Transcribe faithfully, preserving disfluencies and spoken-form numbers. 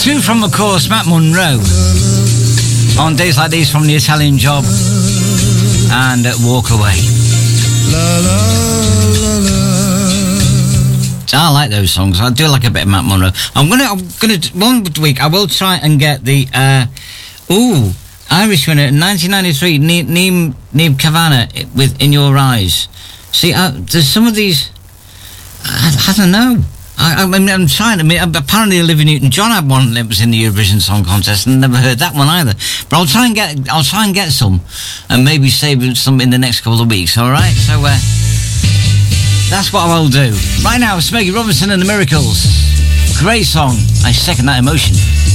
Two from, of course, Matt Monro. On Days Like These from The Italian Job and uh, Walk Away. I like those songs. I do like a bit of Matt Monro. I'm gonna, I'm gonna one week. I will try and get the uh, ooh Irish winner nineteen ninety-three, Neem Neem Kavanagh with In Your Eyes. See, uh, there's some of these. I, I don't know. I, I mean, I'm trying. I mean, apparently Olivia Newton-John had one that was in the Eurovision Song Contest, and never heard that one either. But I'll try and get, I'll try and get some, and maybe save some in the next couple of weeks. All right. So uh, that's what I will do. Right now, Smokey Robinson and the Miracles. Great song. I second that emotion.